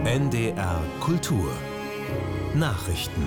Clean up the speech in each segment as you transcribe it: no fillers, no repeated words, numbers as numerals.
NDR Kultur Nachrichten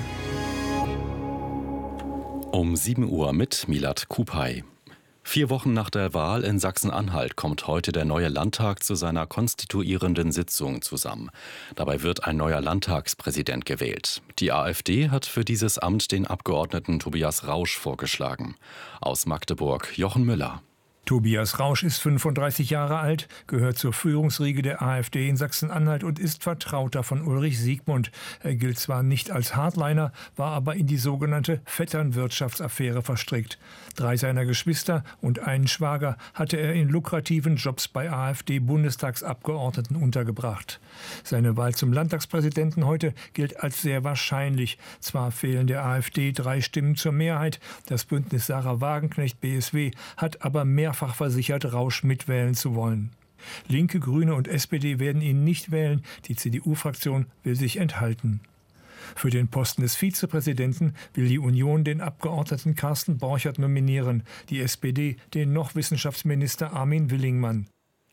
Um 7 Uhr mit Milad Kupay. 4 Wochen nach der Wahl in Sachsen-Anhalt kommt heute der neue Landtag zu seiner konstituierenden Sitzung zusammen. Dabei wird ein neuer Landtagspräsident gewählt. Die AfD hat für dieses Amt den Abgeordneten Tobias Rausch vorgeschlagen. Aus Magdeburg Jochen Müller. Tobias Rausch ist 35 Jahre alt, gehört zur Führungsriege der AfD in Sachsen-Anhalt und ist Vertrauter von Ulrich Siegmund. Er gilt zwar nicht als Hardliner, war aber in die sogenannte Vetternwirtschaftsaffäre verstrickt. 3 seiner Geschwister und einen Schwager hatte er in lukrativen Jobs bei AfD-Bundestagsabgeordneten untergebracht. Seine Wahl zum Landtagspräsidenten heute gilt als sehr wahrscheinlich. Zwar fehlen der AfD 3 Stimmen zur Mehrheit, das Bündnis Sarah Wagenknecht-BSW hat aber mehrfach versichert, Rausch mitwählen zu wollen. Linke, Grüne und SPD werden ihn nicht wählen, die CDU-Fraktion will sich enthalten. Für den Posten des Vizepräsidenten will die Union den Abgeordneten Carsten Borchert nominieren, die SPD den noch Wissenschaftsminister Armin Willingmann.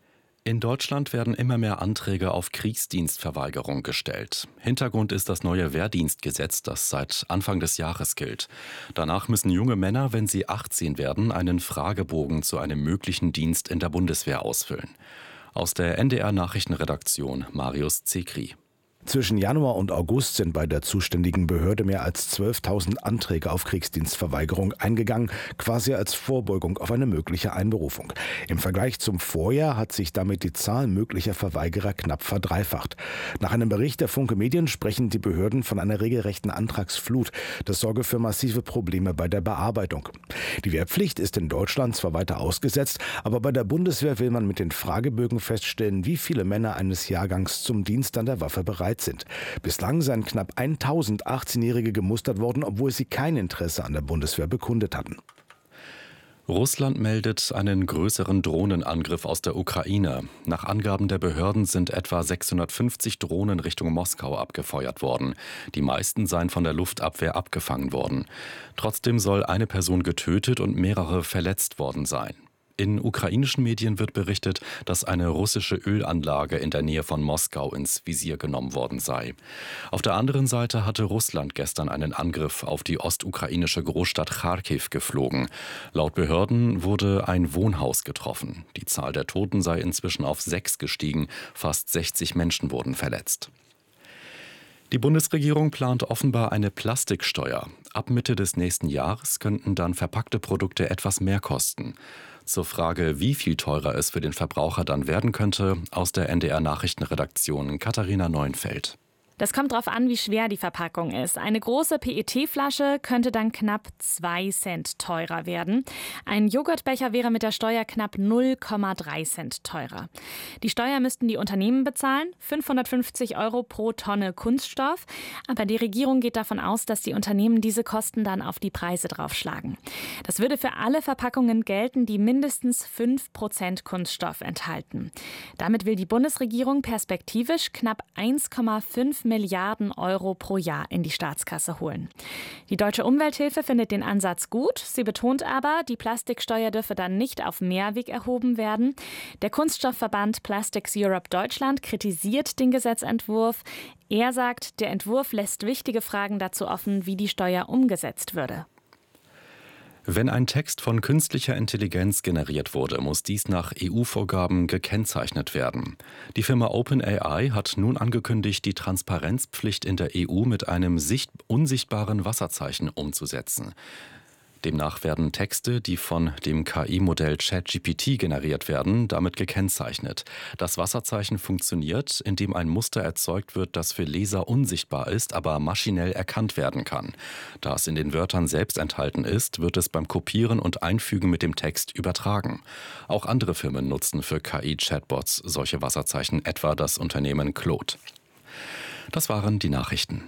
In Deutschland werden immer mehr Anträge auf Kriegsdienstverweigerung gestellt. Hintergrund ist das neue Wehrdienstgesetz, das seit Anfang des Jahres gilt. Danach müssen junge Männer, wenn sie 18 werden, einen Fragebogen zu einem möglichen Dienst in der Bundeswehr ausfüllen. Aus der NDR-Nachrichtenredaktion Marius Zekri. Zwischen Januar und August sind bei der zuständigen Behörde mehr als 12.000 Anträge auf Kriegsdienstverweigerung eingegangen, quasi als Vorbeugung auf eine mögliche Einberufung. Im Vergleich zum Vorjahr hat sich damit die Zahl möglicher Verweigerer knapp verdreifacht. Nach einem Bericht der Funke Medien sprechen die Behörden von einer regelrechten Antragsflut. Das sorge für massive Probleme bei der Bearbeitung. Die Wehrpflicht ist in Deutschland zwar weiter ausgesetzt, aber bei der Bundeswehr will man mit den Fragebögen feststellen, wie viele Männer eines Jahrgangs zum Dienst an der Waffe bereit sind. Bislang seien knapp 1000 18-Jährige gemustert worden, obwohl sie kein Interesse an der Bundeswehr bekundet hatten. Russland meldet einen größeren Drohnenangriff aus der Ukraine. Nach Angaben der Behörden sind etwa 650 Drohnen Richtung Moskau abgefeuert worden. Die meisten seien von der Luftabwehr abgefangen worden. Trotzdem soll eine Person getötet und mehrere verletzt worden sein. In ukrainischen Medien wird berichtet, dass eine russische Ölanlage in der Nähe von Moskau ins Visier genommen worden sei. Auf der anderen Seite hatte Russland gestern einen Angriff auf die ostukrainische Großstadt Charkiw geflogen. Laut Behörden wurde ein Wohnhaus getroffen. Die Zahl der Toten sei inzwischen auf 6 gestiegen. Fast 60 Menschen wurden verletzt. Die Bundesregierung plant offenbar eine Plastiksteuer. Ab Mitte des nächsten Jahres könnten dann verpackte Produkte etwas mehr kosten. Zur Frage, wie viel teurer es für den Verbraucher dann werden könnte, aus der NDR-Nachrichtenredaktion Katharina Neuenfeld. Das kommt darauf an, wie schwer die Verpackung ist. Eine große PET-Flasche könnte dann knapp 2 Cent teurer werden. Ein Joghurtbecher wäre mit der Steuer knapp 0,3 Cent teurer. Die Steuer müssten die Unternehmen bezahlen, 550 € pro Tonne Kunststoff. Aber die Regierung geht davon aus, dass die Unternehmen diese Kosten dann auf die Preise draufschlagen. Das würde für alle Verpackungen gelten, die mindestens 5% Kunststoff enthalten. Damit will die Bundesregierung perspektivisch knapp 1,5 Milliarden € pro Jahr in die Staatskasse holen. Die Deutsche Umwelthilfe findet den Ansatz gut. Sie betont aber, die Plastiksteuer dürfe dann nicht auf Mehrweg erhoben werden. Der Kunststoffverband Plastics Europe Deutschland kritisiert den Gesetzentwurf. Er sagt, der Entwurf lässt wichtige Fragen dazu offen, wie die Steuer umgesetzt würde. Wenn ein Text von künstlicher Intelligenz generiert wurde, muss dies nach EU-Vorgaben gekennzeichnet werden. Die Firma OpenAI hat nun angekündigt, die Transparenzpflicht in der EU mit einem unsichtbaren Wasserzeichen umzusetzen. Demnach werden Texte, die von dem KI-Modell ChatGPT generiert werden, damit gekennzeichnet. Das Wasserzeichen funktioniert, indem ein Muster erzeugt wird, das für Leser unsichtbar ist, aber maschinell erkannt werden kann. Da es in den Wörtern selbst enthalten ist, wird es beim Kopieren und Einfügen mit dem Text übertragen. Auch andere Firmen nutzen für KI-Chatbots solche Wasserzeichen, etwa das Unternehmen Claude. Das waren die Nachrichten.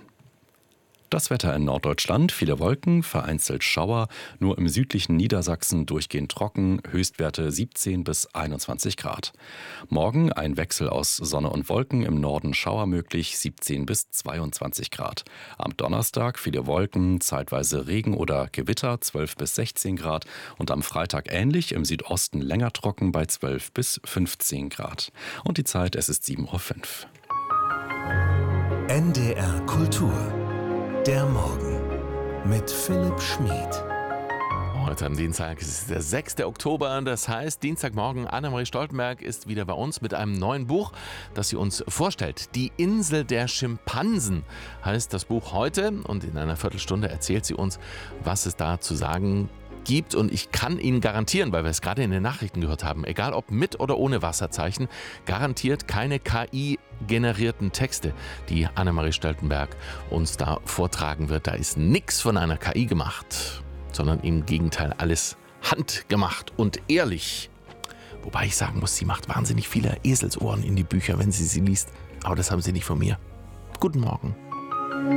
Das Wetter in Norddeutschland, viele Wolken, vereinzelt Schauer, nur im südlichen Niedersachsen durchgehend trocken, Höchstwerte 17 bis 21 Grad. Morgen ein Wechsel aus Sonne und Wolken, im Norden Schauer möglich, 17 bis 22 Grad. Am Donnerstag viele Wolken, zeitweise Regen oder Gewitter, 12 bis 16 Grad. Und am Freitag ähnlich, im Südosten länger trocken bei 12 bis 15 Grad. Und die Zeit, es ist 7:05 Uhr. NDR Kultur. Der Morgen mit Philipp Schmid. Heute am Dienstag ist der 6. Oktober, das heißt Dienstagmorgen. Annemarie Stoltenberg ist wieder bei uns mit einem neuen Buch, das sie uns vorstellt. Die Insel der Schimpansen heißt das Buch heute und in einer Viertelstunde erzählt sie uns, was es da zu sagen gibt. Und ich kann Ihnen garantieren, weil wir es gerade in den Nachrichten gehört haben, egal ob mit oder ohne Wasserzeichen, garantiert keine KI-generierten Texte, die Annemarie Stoltenberg uns da vortragen wird. Da ist nichts von einer KI gemacht, sondern im Gegenteil alles handgemacht und ehrlich. Wobei ich sagen muss, sie macht wahnsinnig viele Eselsohren in die Bücher, wenn sie liest. Aber das haben sie nicht von mir. Guten Morgen.